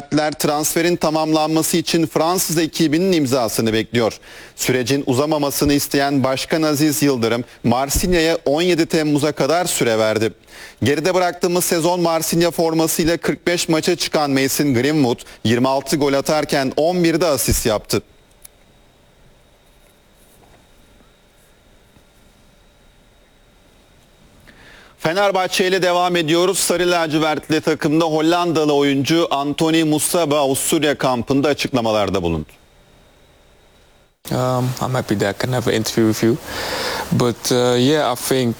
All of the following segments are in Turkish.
Transferin tamamlanması için Fransız ekibinin imzasını bekliyor. Sürecin uzamamasını isteyen Başkan Aziz Yıldırım, Marsilya'ya 17 Temmuz'a kadar süre verdi. Geride bıraktığımız sezon Marsilya formasıyla 45 maça çıkan Mason Greenwood 26 gol atarken 11'de asist yaptı. Fenerbahçe ile devam ediyoruz. Sarı lacivertli takımda Hollandalı oyuncu Anthony Musaba Avusturya kampında açıklamalarda bulundu. I'm happy that I can have an interview with you. But yeah, I think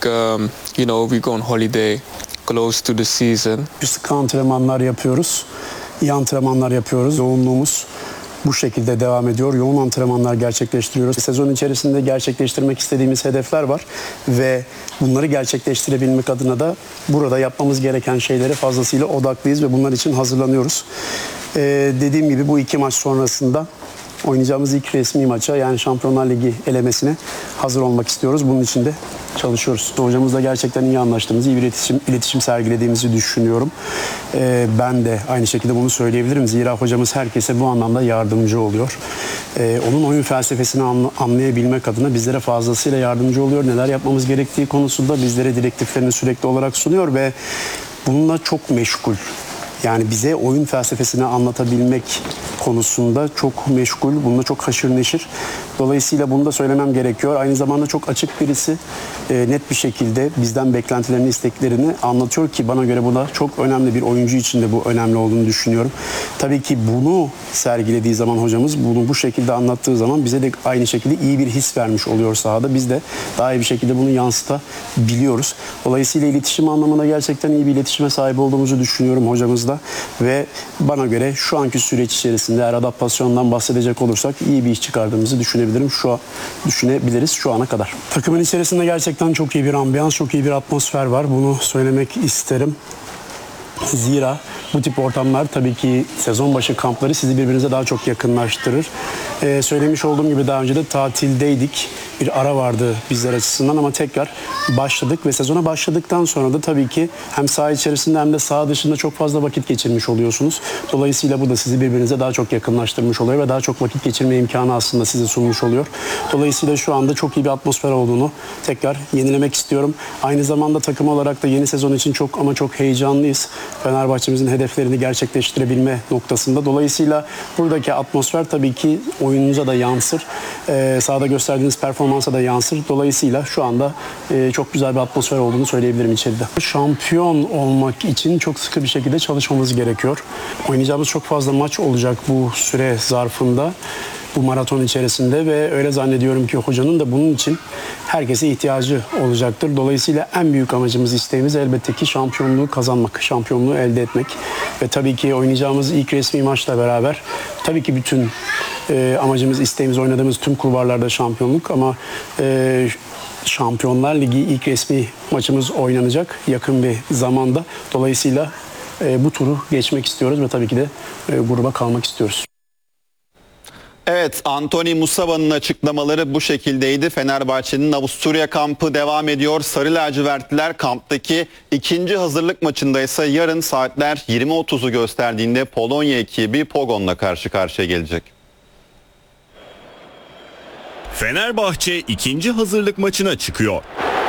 we go on holiday close to the season. Sıkı antrenmanlar yapıyoruz. İyi antrenmanlar yapıyoruz. Yoğunluğumuz bu şekilde devam ediyor. Yoğun antrenmanlar gerçekleştiriyoruz. Sezon içerisinde gerçekleştirmek istediğimiz hedefler var ve bunları gerçekleştirebilmek adına da burada yapmamız gereken şeylere fazlasıyla odaklıyız ve bunlar için hazırlanıyoruz. Dediğim gibi bu 2 maç sonrasında oynayacağımız ilk resmi maça, yani Şampiyonlar Ligi elemesine hazır olmak istiyoruz. Bunun için de çalışıyoruz. Hocamızla gerçekten iyi anlaştığımızı, iyi bir iletişim sergilediğimizi düşünüyorum. Ben de aynı şekilde bunu söyleyebilirim. Zira hocamız herkese bu anlamda yardımcı oluyor. Onun oyun felsefesini anlayabilmek adına bizlere fazlasıyla yardımcı oluyor. Neler yapmamız gerektiği konusunda bizlere direktiflerini sürekli olarak sunuyor ve bununla çok meşgul. Yani bize oyun felsefesini anlatabilmek konusunda çok meşgul, bununla çok haşır neşir. Dolayısıyla bunu da söylemem gerekiyor. Aynı zamanda çok açık birisi, net bir şekilde bizden beklentilerini, isteklerini anlatıyor ki bana göre bu da çok önemli, bir oyuncu için de bu önemli olduğunu düşünüyorum. Tabii ki bunu sergilediği zaman hocamız, bunu bu şekilde anlattığı zaman bize de aynı şekilde iyi bir his vermiş oluyor sahada. Biz de daha iyi bir şekilde bunu yansıtabiliyoruz. Dolayısıyla iletişim anlamında gerçekten iyi bir iletişime sahip olduğumuzu düşünüyorum hocamızla. Ve bana göre şu anki süreç içerisinde eğer adaptasyondan bahsedecek olursak iyi bir iş çıkardığımızı düşünebiliriz şu ana kadar. Takımın içerisinde gerçekten çok iyi bir ambiyans, çok iyi bir atmosfer var. Bunu söylemek isterim. Zira bu tip ortamlar tabii ki sezon başı kampları sizi birbirinize daha çok yakınlaştırır. Söylemiş olduğum gibi daha önce de tatildeydik. Bir ara vardı bizler açısından ama tekrar başladık ve sezona başladıktan sonra da tabii ki hem saha içerisinde hem de saha dışında çok fazla vakit geçirmiş oluyorsunuz. Dolayısıyla bu da sizi birbirinize daha çok yakınlaştırmış oluyor ve daha çok vakit geçirme imkanı aslında size sunmuş oluyor. Dolayısıyla şu anda çok iyi bir atmosfer olduğunu tekrar yenilemek istiyorum. Aynı zamanda takım olarak da yeni sezon için çok ama çok heyecanlıyız. Fenerbahçe'mizin hedeflerini gerçekleştirebilme noktasında. Dolayısıyla buradaki atmosfer tabii ki oyununuza da yansır. Sahada gösterdiğiniz performansa da yansır. Dolayısıyla şu anda çok güzel bir atmosfer olduğunu söyleyebilirim içeride. Şampiyon olmak için çok sıkı bir şekilde çalışmamız gerekiyor. Oynayacağımız çok fazla maç olacak bu süre zarfında, bu maraton içerisinde ve öyle zannediyorum ki hocanın da bunun için herkese ihtiyacı olacaktır. Dolayısıyla en büyük amacımız, isteğimiz elbette ki şampiyonluğu kazanmak, şampiyonluğu elde etmek ve tabii ki oynayacağımız ilk resmi maçla beraber tabii ki bütün amacımız, isteğimiz, oynadığımız tüm kulvarlarda şampiyonluk ama Şampiyonlar Ligi ilk resmi maçımız oynanacak yakın bir zamanda. Dolayısıyla bu turu geçmek istiyoruz ve tabii ki de gruba kalmak istiyoruz. Evet, Anthony Musaba'nın açıklamaları bu şekildeydi. Fenerbahçe'nin Avusturya kampı devam ediyor. Sarı lacivertliler kamptaki ikinci hazırlık maçında ise yarın saatler 20.30'u gösterdiğinde Polonya ekibi Pogon'la karşı karşıya gelecek. Fenerbahçe ikinci hazırlık maçına çıkıyor.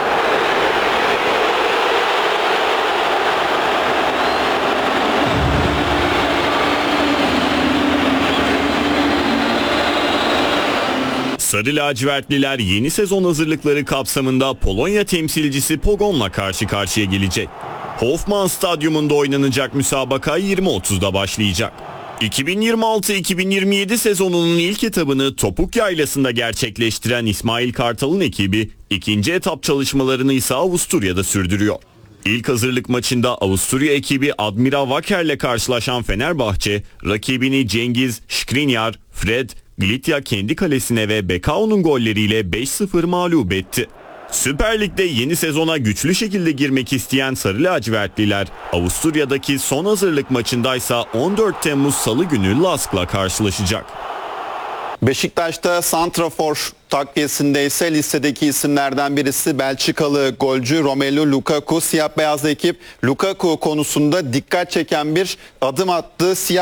Sarı lacivertliler yeni sezon hazırlıkları kapsamında Polonya temsilcisi Pogon'la karşı karşıya gelecek. Hofmann Stadyumunda oynanacak müsabaka 20.30'da başlayacak. 2026-2027 sezonunun ilk etabını Topuk Yaylası'nda gerçekleştiren İsmail Kartal'ın ekibi ikinci etap çalışmalarını ise Avusturya'da sürdürüyor. İlk hazırlık maçında Avusturya ekibi Admira Waker'le karşılaşan Fenerbahçe, rakibini Cengiz, Skriniar, Fred, Glitya kendi kalesine ve Bekao'nun golleriyle 5-0 mağlup etti. Süper Lig'de yeni sezona güçlü şekilde girmek isteyen Sarı lacivertliler Avusturya'daki son hazırlık maçındaysa 14 Temmuz Salı günü Lask'la karşılaşacak. Beşiktaş'ta santrafor takviyesinde ise listedeki isimlerden birisi Belçikalı golcü Romelu Lukaku. Siyah beyaz ekip Lukaku konusunda dikkat çeken bir adım attı.